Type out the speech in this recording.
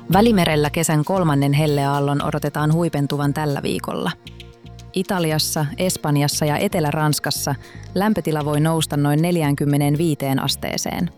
Välimerellä kesän 3. helleaallon odotetaan huipentuvan tällä viikolla. Italiassa, Espanjassa ja Etelä-Ranskassa lämpötila voi nousta noin 45 asteeseen.